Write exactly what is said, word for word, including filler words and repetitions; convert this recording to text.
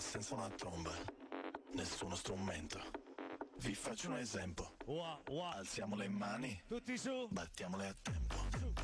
senza una tromba, nessuno strumento. Vi faccio un esempio. Wow, wow. Alziamo le mani, tutti su, battiamole a tempo.